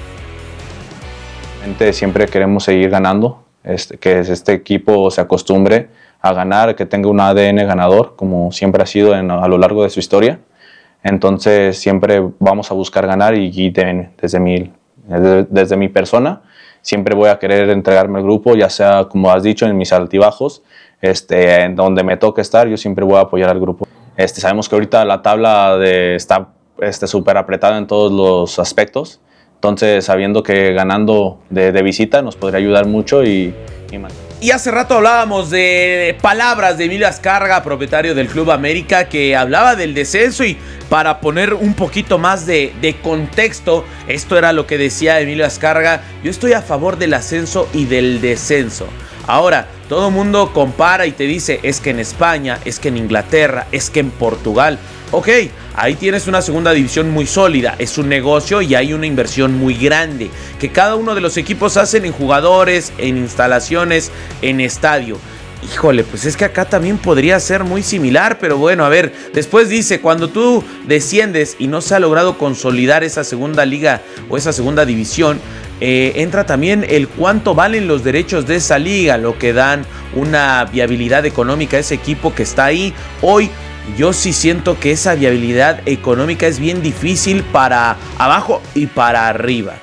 Siempre queremos seguir ganando, este, que este equipo se acostumbre a ganar, que tenga un A D N ganador, como siempre ha sido en, a lo largo de su historia. Entonces siempre vamos a buscar ganar y, y de, desde, mi, desde, desde mi persona siempre voy a querer entregarme al grupo, ya sea, como has dicho, en mis altibajos, este, en donde me toque estar, yo siempre voy a apoyar al grupo. Este, sabemos que ahorita la tabla de, está súper este, apretada en todos los aspectos, entonces sabiendo que ganando de, de visita nos podría ayudar mucho y, y más. Y hace rato hablábamos de palabras de Emilio Azcárraga, propietario del Club América, que hablaba del descenso, y para poner un poquito más de, de contexto, esto era lo que decía Emilio Azcárraga: yo estoy a favor del ascenso y del descenso. Ahora, todo el mundo compara y te dice, es que en España, es que en Inglaterra, es que en Portugal. Ok, ahí tienes una segunda división muy sólida, es un negocio y hay una inversión muy grande que cada uno de los equipos hacen en jugadores, en instalaciones, en estadio. Híjole, pues es que acá también podría ser muy similar, pero bueno, a ver, después dice, cuando tú desciendes y no se ha logrado consolidar esa segunda liga o esa segunda división, eh, entra también el cuánto valen los derechos de esa liga, lo que dan una viabilidad económica a ese equipo que está ahí. Hoy yo sí siento que esa viabilidad económica es bien difícil para abajo y para arriba.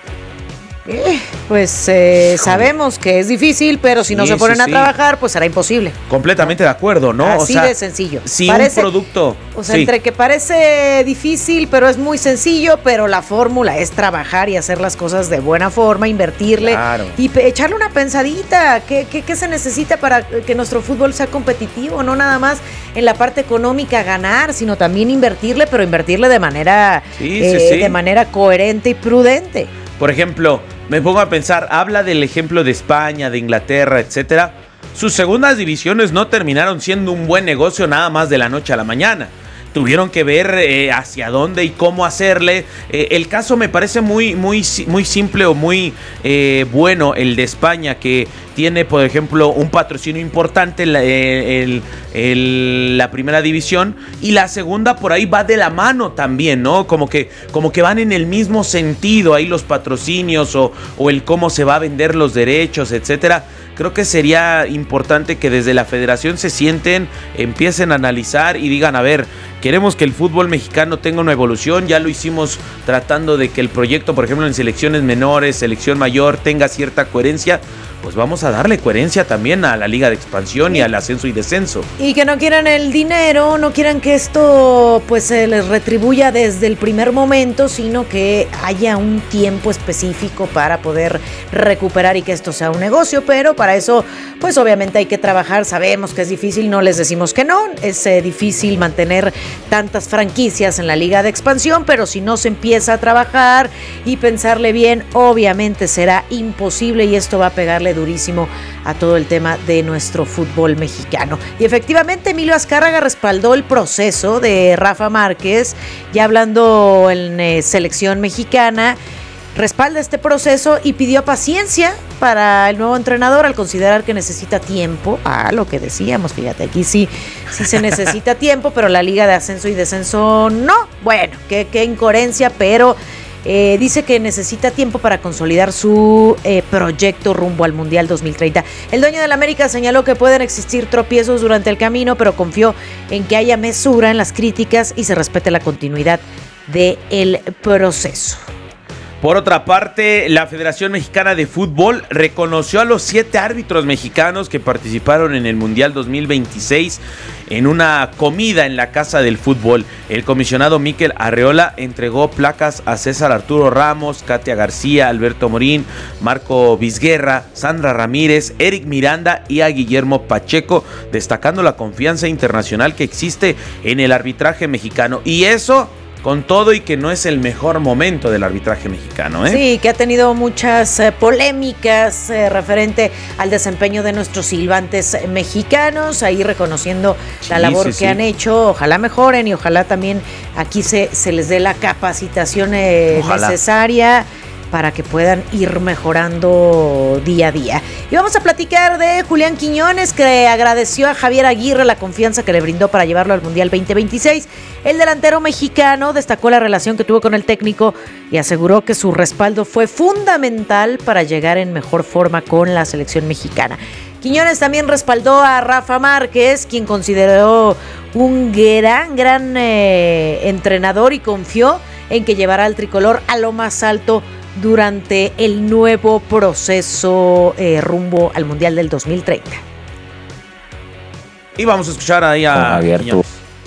Eh, pues eh, sabemos que es difícil, pero si no sí, se ponen sí, a sí. trabajar, pues será imposible. Completamente de acuerdo, ¿no? Así o sea, de sencillo. Si parece, un producto... O sea, sí. entre que parece difícil, pero es muy sencillo, pero la fórmula es trabajar y hacer las cosas de buena forma, invertirle Claro. y pe- echarle una pensadita. ¿Qué, qué, ¿Qué se necesita para que nuestro fútbol sea competitivo? No nada más en la parte económica ganar, sino también invertirle, pero invertirle de manera, Sí, eh, sí, sí. de manera coherente y prudente. Por ejemplo, me pongo a pensar, habla del ejemplo de España, de Inglaterra, etcétera. Sus segundas divisiones no terminaron siendo un buen negocio nada más de la noche a la mañana. Tuvieron que ver eh, hacia dónde y cómo hacerle. Eh, el caso me parece muy, muy, muy simple o muy eh, bueno, el de España, que tiene, por ejemplo, un patrocinio importante en la, eh, el, el, la primera división, y la segunda por ahí va de la mano también, ¿no? Como que, como que van en el mismo sentido ahí los patrocinios o, o el cómo se va a vender los derechos, etcétera. Creo que sería importante que desde la federación se sienten, empiecen a analizar y digan, a ver, queremos que el fútbol mexicano tenga una evolución. Ya lo hicimos tratando de que el proyecto, por ejemplo, en selecciones menores, selección mayor, tenga cierta coherencia. Pues vamos a darle coherencia también a la liga de expansión y al ascenso y descenso. Y que no quieran el dinero, no quieran que esto pues se les retribuya desde el primer momento, sino que haya un tiempo específico para poder recuperar y que esto sea un negocio. Pero para eso pues obviamente hay que trabajar. Sabemos que es difícil, no les decimos que no, es eh, difícil mantener tantas franquicias en la liga de expansión, pero si no se empieza a trabajar y pensarle bien, obviamente será imposible, y esto va a pegarle durísimo a todo el tema de nuestro fútbol mexicano. Y efectivamente Emilio Azcárraga respaldó el proceso de Rafa Márquez, ya hablando en eh, selección mexicana, respalda este proceso y pidió paciencia para el nuevo entrenador al considerar que necesita tiempo. Ah, lo que decíamos, fíjate, aquí sí, sí se necesita tiempo, pero la liga de ascenso y descenso no. Bueno, qué, qué incoherencia, pero Eh, dice que necesita tiempo para consolidar su eh, proyecto rumbo al Mundial dos mil treinta. El dueño del América señaló que pueden existir tropiezos durante el camino, pero confió en que haya mesura en las críticas y se respete la continuidad del proceso. Por otra parte, la Federación Mexicana de Fútbol reconoció a los siete árbitros mexicanos que participaron en el Mundial dos mil veintiséis en una comida en la Casa del Fútbol. El comisionado Mikel Arreola entregó placas a César Arturo Ramos, Katia García, Alberto Morín, Marco Vizguerra, Sandra Ramírez, Eric Miranda y a Guillermo Pacheco, destacando la confianza internacional que existe en el arbitraje mexicano. Y eso con todo y que no es el mejor momento del arbitraje mexicano, ¿eh? Sí, que ha tenido muchas eh, polémicas eh, referente al desempeño de nuestros silbantes mexicanos, ahí reconociendo Sí, la labor sí, que sí. han hecho. Ojalá mejoren y ojalá también aquí se, se les dé la capacitación eh, Ojalá. necesaria para que puedan ir mejorando día a día. Y vamos a platicar de Julián Quiñones, que agradeció a Javier Aguirre la confianza que le brindó para llevarlo al Mundial veinte veintiséis. El delantero mexicano destacó la relación que tuvo con el técnico y aseguró que su respaldo fue fundamental para llegar en mejor forma con la selección mexicana. Quiñones también respaldó a Rafa Márquez, quien consideró un gran, gran eh, entrenador y confió en que llevará al tricolor a lo más alto durante el nuevo proceso eh, rumbo al Mundial del dos mil treinta. Y vamos a escuchar ahí a Javier. Tu,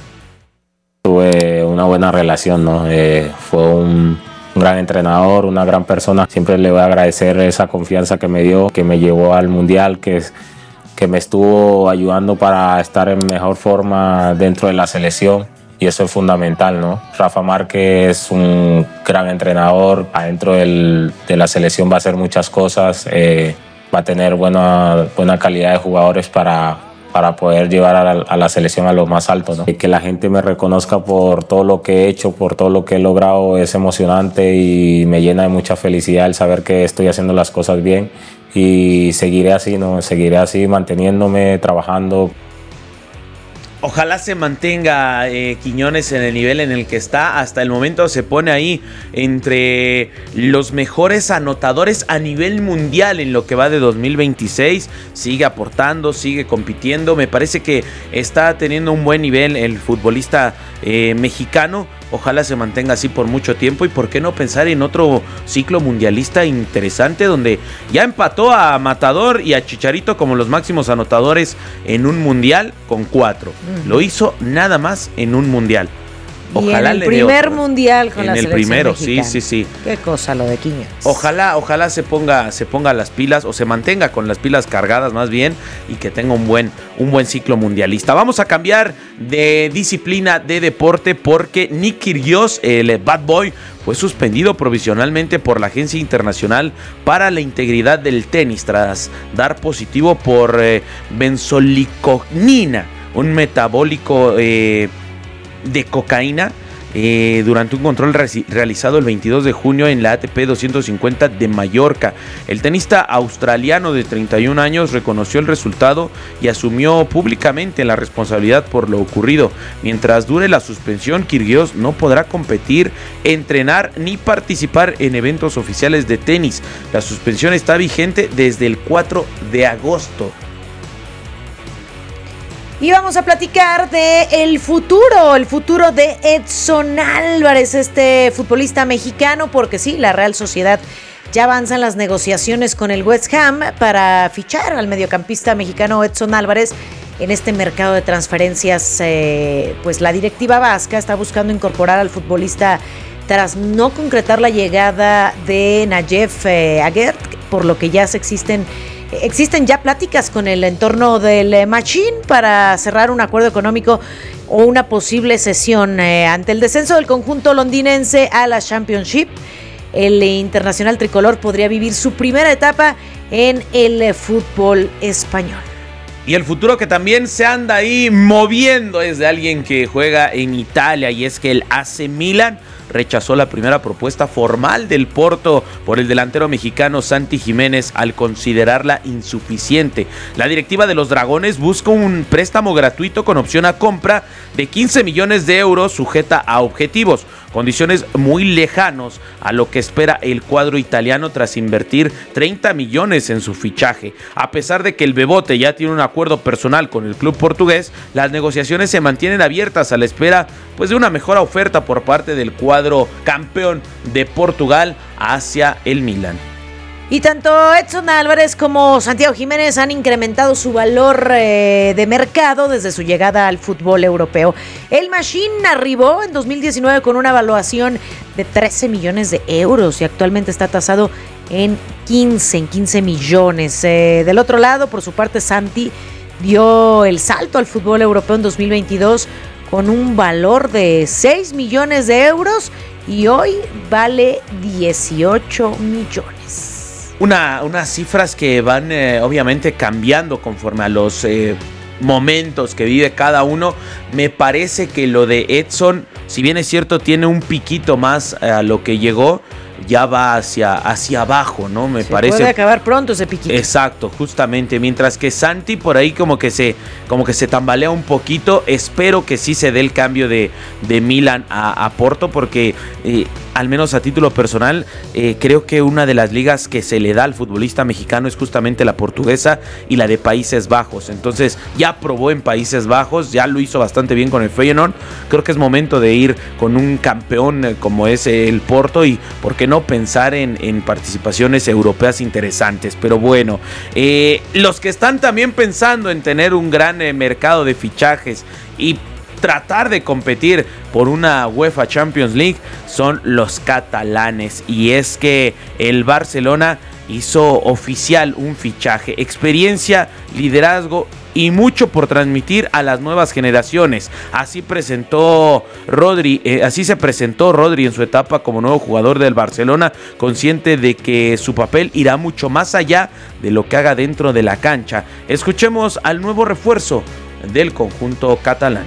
tuve una buena relación, ¿no? Eh, fue un, un gran entrenador, una gran persona. Siempre le voy a agradecer esa confianza que me dio, que me llevó al Mundial, que, que me estuvo ayudando para estar en mejor forma dentro de la selección. Y eso es fundamental, ¿no? Rafa Márquez es un gran entrenador. Adentro del, de la selección va a hacer muchas cosas. Eh, va a tener buena, buena calidad de jugadores para, para poder llevar a la, a la selección a lo más alto, ¿no? Y que la gente me reconozca por todo lo que he hecho, por todo lo que he logrado, es emocionante y me llena de mucha felicidad el saber que estoy haciendo las cosas bien. Y seguiré así, ¿no? Seguiré así, manteniéndome, trabajando. Ojalá se mantenga eh, Quiñones en el nivel en el que está. Hasta el momento se pone ahí entre los mejores anotadores a nivel mundial en lo que va de dos mil veintiséis. Sigue aportando, sigue compitiendo. Me parece que está teniendo un buen nivel el futbolista eh, mexicano. Ojalá se mantenga así por mucho tiempo y por qué no pensar en otro ciclo mundialista interesante donde ya empató a Matador y a Chicharito como los máximos anotadores en un mundial con cuatro. Uh-huh. Lo hizo nada más en un mundial. Ojalá y en el le primer dé otro. mundial con en la el selección primero, mexicana. sí, sí, sí. Qué cosa lo de Quiñones. Ojalá, ojalá se ponga, se ponga las pilas o se mantenga con las pilas cargadas más bien y que tenga un buen, un buen ciclo mundialista. Vamos a cambiar de disciplina de deporte porque Nick Kyrgios, el Bad Boy, fue suspendido provisionalmente por la Agencia Internacional para la Integridad del Tenis tras dar positivo por eh, benzodiazepina, un metabólico eh, de cocaína, eh, durante un control re- realizado el veintidós de junio en la A T P doscientos cincuenta de Mallorca. El tenista australiano de treinta y un años reconoció el resultado y asumió públicamente la responsabilidad por lo ocurrido. Mientras dure la suspensión, Kyrgios no podrá competir, entrenar ni participar en eventos oficiales de tenis. La suspensión está vigente desde el cuatro de agosto. Y vamos a platicar de el futuro, el futuro de Edson Álvarez, este futbolista mexicano, porque sí, la Real Sociedad ya avanzan las negociaciones con el West Ham para fichar al mediocampista mexicano Edson Álvarez en este mercado de transferencias. Eh, pues la directiva vasca está buscando incorporar al futbolista tras no concretar la llegada de Nayef eh, Aguerd, por lo que ya se existen Existen ya pláticas con el entorno del Machín para cerrar un acuerdo económico o una posible cesión. Eh, ante el descenso del conjunto londinense a la Championship, el internacional tricolor podría vivir su primera etapa en el fútbol español. Y el futuro que también se anda ahí moviendo es de alguien que juega en Italia, y es que el A C Milan rechazó la primera propuesta formal del Porto por el delantero mexicano Santi Jiménez al considerarla insuficiente. La directiva de los Dragones busca un préstamo gratuito con opción a compra de quince millones de euros sujeta a objetivos, condiciones muy lejanos a lo que espera el cuadro italiano tras invertir treinta millones en su fichaje. A pesar de que el Bebote ya tiene un acuerdo personal con el club portugués, las negociaciones se mantienen abiertas a la espera pues, de una mejor oferta por parte del cuadro campeón de Portugal hacia el Milan. Y tanto Edson Álvarez como Santiago Jiménez han incrementado su valor eh, de mercado desde su llegada al fútbol europeo. El Machín arribó en dos mil diecinueve con una evaluación de trece millones de euros y actualmente está tasado en quince, en quince millones. Eh, del otro lado, por su parte, Santi dio el salto al fútbol europeo en dos mil veintidós con un valor de seis millones de euros y hoy vale dieciocho millones. Una, unas cifras que van eh, obviamente cambiando conforme a los eh, momentos que vive cada uno. Me parece que lo de Edson, si bien es cierto, tiene un piquito más a lo que llegó, ya va hacia, hacia abajo, ¿no? Me se parece. Puede acabar pronto ese piquito. Exacto, justamente. Mientras que Santi por ahí como que se, como que se tambalea un poquito. Espero que sí se dé el cambio de, de Milan a, a Porto, porque eh, al menos a título personal, eh, creo que una de las ligas que se le da al futbolista mexicano es justamente la portuguesa y la de Países Bajos. Entonces ya probó en Países Bajos, ya lo hizo bastante bien con el Feyenoord. Creo que es momento de ir con un campeón eh, como es el Porto, y por qué no no pensar en, en participaciones europeas interesantes. Pero bueno, eh, los que están también pensando en tener un gran eh, mercado de fichajes y tratar de competir por una UEFA Champions League son los catalanes, y es que el Barcelona hizo oficial un fichaje, experiencia, liderazgo y mucho por transmitir a las nuevas generaciones. Así presentó Rodri, eh, así se presentó Rodri en su etapa como nuevo jugador del Barcelona, consciente de que su papel irá mucho más allá de lo que haga dentro de la cancha. Escuchemos al nuevo refuerzo del conjunto catalán.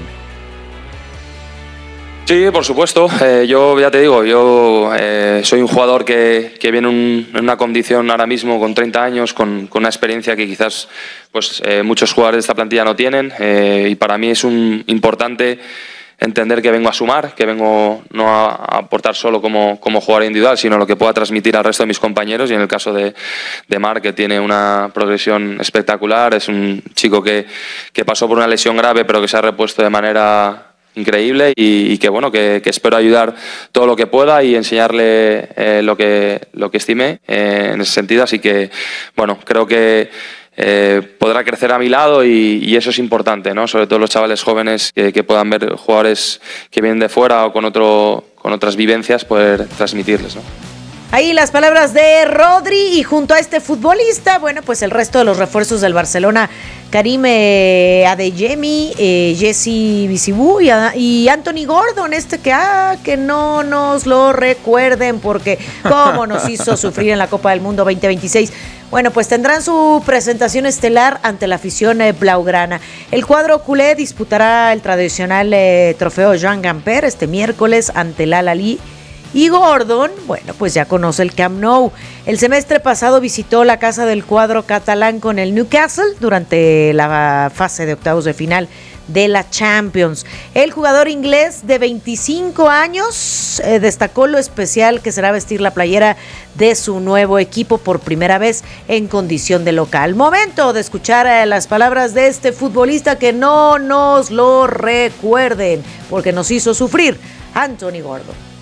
Sí, por supuesto. Eh, yo ya te digo, yo eh, soy un jugador que, que viene un, en una condición ahora mismo con treinta años, con, con una experiencia que quizás pues, eh, muchos jugadores de esta plantilla no tienen, eh, y para mí es un, importante entender que vengo a sumar, que vengo no a, a aportar solo como, como jugador individual, sino lo que pueda transmitir al resto de mis compañeros. Y en el caso de, de Marc, que tiene una progresión espectacular, es un chico que, que pasó por una lesión grave pero que se ha repuesto de manera increíble, y, y que bueno que, que espero ayudar todo lo que pueda y enseñarle eh, lo que lo que estime eh, en ese sentido. Así que bueno, creo que eh, podrá crecer a mi lado, y, y eso es importante, ¿no? Sobre todo los chavales jóvenes que, que puedan ver jugadores que vienen de fuera o con otro con otras vivencias, poder transmitirles, ¿no? Ahí las palabras de Rodri, y junto a este futbolista, bueno, pues el resto de los refuerzos del Barcelona: Karim eh, Adeyemi, eh, Jesse Bisibú y, y Anthony Gordon, este que, ah, que no nos lo recuerden, porque cómo nos hizo sufrir en la Copa del Mundo veinte veintiséis. Bueno, pues tendrán su presentación estelar ante la afición eh, blaugrana. El cuadro culé disputará el tradicional eh, trofeo Joan Gamper este miércoles ante el Al-Ahly. Y Gordon, bueno, pues ya conoce el Camp Nou. El semestre pasado visitó la casa del cuadro catalán con el Newcastle durante la fase de octavos de final de la Champions. El jugador inglés de veinticinco años eh, destacó lo especial que será vestir la playera de su nuevo equipo por primera vez en condición de local. Momento de escuchar eh, las palabras de este futbolista, que no nos lo recuerden, porque nos hizo sufrir, Anthony Gordon.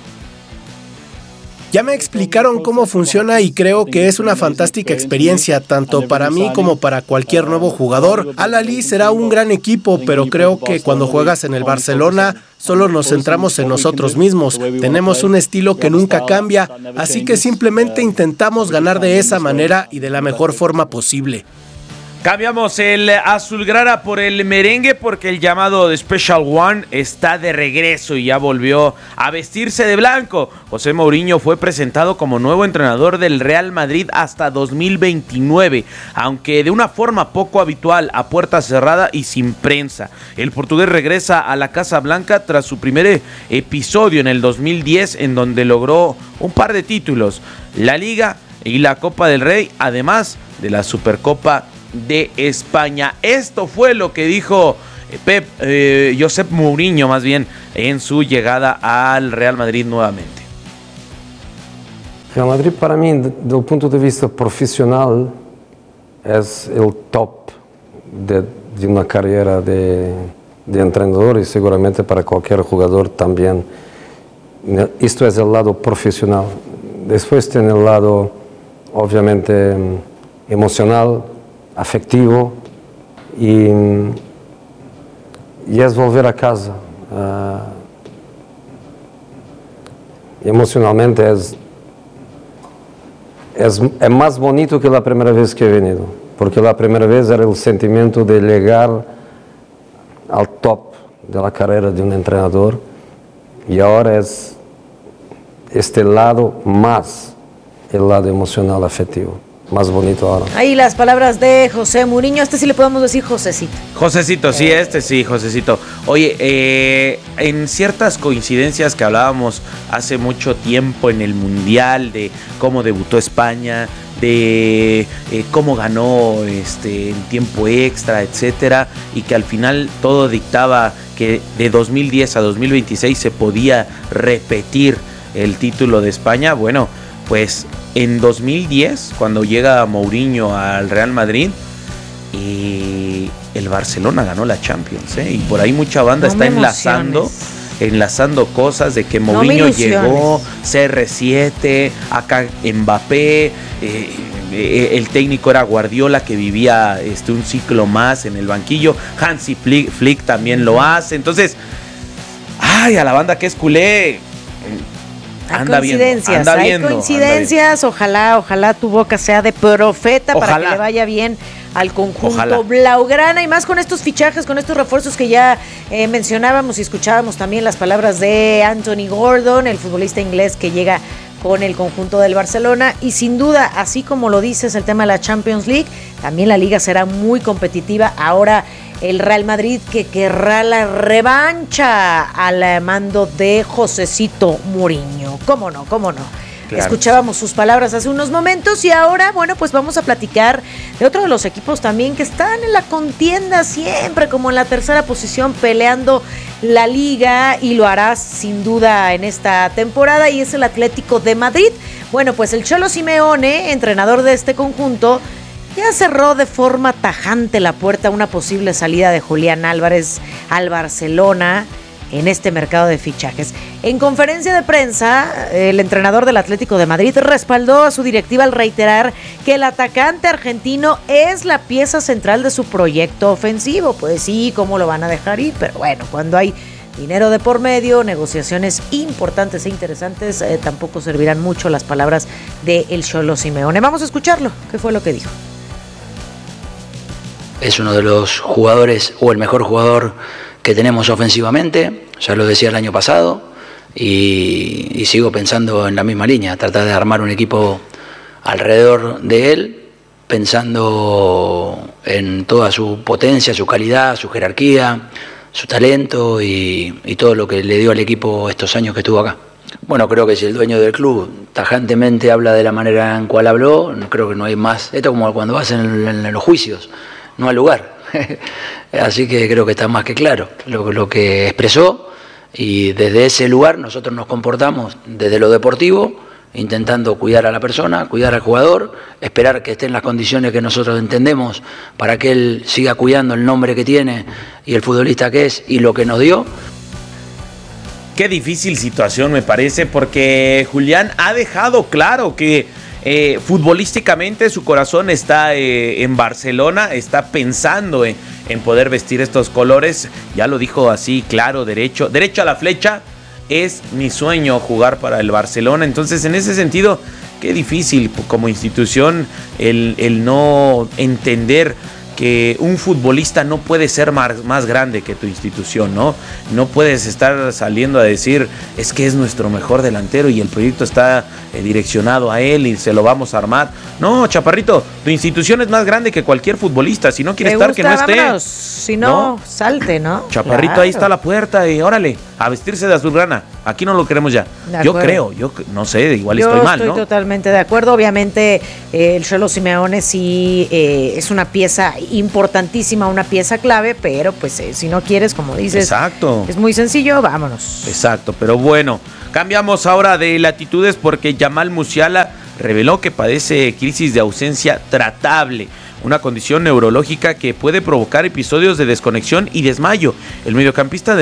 Ya me explicaron cómo funciona y creo que es una fantástica experiencia, tanto para mí como para cualquier nuevo jugador. Al-Ahly será un gran equipo, pero creo que cuando juegas en el Barcelona solo nos centramos en nosotros mismos. Tenemos un estilo que nunca cambia, así que simplemente intentamos ganar de esa manera y de la mejor forma posible. Cambiamos el azulgrana por el merengue, porque el llamado de Special One está de regreso y ya volvió a vestirse de blanco. José Mourinho fue presentado como nuevo entrenador del Real Madrid hasta dos mil veintinueve, aunque de una forma poco habitual, a puerta cerrada y sin prensa. El portugués regresa a la Casa Blanca tras su primer episodio en el dos mil diez, en donde logró un par de títulos, la Liga y la Copa del Rey, además de la Supercopa de España. Esto fue lo que dijo Pep, eh, Josep Mourinho más bien, en su llegada al Real Madrid nuevamente. Real Madrid para mí, desde el punto de vista profesional, es el top de, de una carrera de, de entrenador, y seguramente para cualquier jugador también. Esto es el lado profesional. Después tiene el lado, obviamente, emocional, afectivo, y, y es volver a casa. Uh, emocionalmente es, es, es más bonito que la primera vez que he venido, porque la primera vez era el sentimiento de llegar al top de la carrera de un entrenador, y ahora es este lado más el lado emocional afectivo. Más bonito ahora. Ahí las palabras de José Mourinho. Este sí le podemos decir Josecito. Josecito, sí, este sí, Josecito. Oye, eh, en ciertas coincidencias que hablábamos hace mucho tiempo en el Mundial, de cómo debutó España, de eh, cómo ganó este, en tiempo extra, etcétera, y que al final todo dictaba que de dos mil diez a dos mil veintiséis se podía repetir el título de España. Bueno, pues en dos mil diez, cuando llega Mourinho al Real Madrid, y el Barcelona ganó la Champions, ¿eh? Y por ahí mucha banda no está enlazando enlazando cosas de que Mourinho no llegó, C R siete, acá Mbappé, eh, el técnico era Guardiola, que vivía este, un ciclo más en el banquillo. Hansi Flick, Flick también lo hace. Entonces, ay, a la banda que es culé, anda hay coincidencias, viendo, anda hay viendo, coincidencias. anda ojalá, ojalá tu boca sea de profeta Ojalá. para que le vaya bien al conjunto Ojalá. blaugrana, y más con estos fichajes, con estos refuerzos que ya eh, mencionábamos y escuchábamos también las palabras de Anthony Gordon, el futbolista inglés que llega con el conjunto del Barcelona. Y sin duda, así como lo dices, el tema de la Champions League, también la liga será muy competitiva. Ahora el Real Madrid, que querrá la revancha al mando de Josecito Mourinho. ¿Cómo no? ¿Cómo no? Claro. Escuchábamos sus palabras hace unos momentos, y ahora, bueno, pues vamos a platicar de otro de los equipos también que están en la contienda siempre, como en la tercera posición, peleando la liga, y lo hará sin duda en esta temporada, y es el Atlético de Madrid. Bueno, pues el Cholo Simeone, entrenador de este conjunto, ya cerró de forma tajante la puerta a una posible salida de Julián Álvarez al Barcelona en este mercado de fichajes. En conferencia de prensa, el entrenador del Atlético de Madrid respaldó a su directiva al reiterar que el atacante argentino es la pieza central de su proyecto ofensivo. Pues sí, ¿cómo lo van a dejar ir? Pero bueno, cuando hay dinero de por medio, negociaciones importantes e interesantes, eh, tampoco servirán mucho las palabras de el Cholo Simeone. Vamos a escucharlo. ¿Qué fue lo que dijo? Es uno de los jugadores, o el mejor jugador que tenemos ofensivamente, ya lo decía el año pasado, y, y sigo pensando en la misma línea, tratar de armar un equipo alrededor de él, pensando en toda su potencia, su calidad, su jerarquía, su talento y, y todo lo que le dio al equipo estos años que estuvo acá. Bueno, creo que si el dueño del club tajantemente habla de la manera en cual habló, creo que no hay más. Esto es como cuando vas en, en los juicios, no al lugar. Así que creo que está más que claro lo, lo que expresó, y desde ese lugar nosotros nos comportamos desde lo deportivo, intentando cuidar a la persona, cuidar al jugador, esperar que esté en las condiciones que nosotros entendemos para que él siga cuidando el nombre que tiene y el futbolista que es y lo que nos dio. Qué difícil situación me parece, porque Julián ha dejado claro que Eh, futbolísticamente su corazón está eh, en Barcelona, está pensando en, en poder vestir estos colores. Ya lo dijo así, claro, derecho, derecho a la flecha. Es mi sueño jugar para el Barcelona. Entonces, en ese sentido, qué difícil como institución el, el no entender que un futbolista no puede ser más, más grande que tu institución, ¿no? No puedes estar saliendo a decir, es que es nuestro mejor delantero y el proyecto está eh, direccionado a él y se lo vamos a armar. No, chaparrito, tu institución es más grande que cualquier futbolista. Si no quiere estar, gusta, que no esté. Vámonos. Si no, no, salte, ¿no? Chaparrito, claro. Ahí está la puerta y órale, a vestirse de azulgrana. Aquí no lo queremos ya. Yo creo, yo no sé, igual yo estoy mal, ¿no? Yo estoy totalmente de acuerdo. Obviamente, eh, el Cholo Simeone sí eh, es una pieza importantísima, una pieza clave, pero pues eh, si no quieres, como dices, exacto, es muy sencillo, vámonos. Exacto, pero bueno, cambiamos ahora de latitudes porque Jamal Musiala reveló que padece crisis de ausencia tratable, una condición neurológica que puede provocar episodios de desconexión y desmayo. El mediocampista de